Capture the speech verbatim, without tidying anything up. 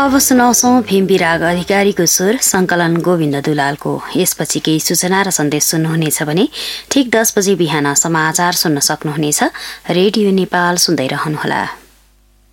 अब सुनाउँछौँ भीम विराग अधिकारीको स्वर सङ्कलन गोविन्द दुलालको। यसपछि केही सूचना र सन्देश सुन्नुहुनेछ भने ठिक दस बजे बिहान समाचार सुन्न सक्नुहुनेछ। रेडियो नेपाल सुन्दै रहनुहोला।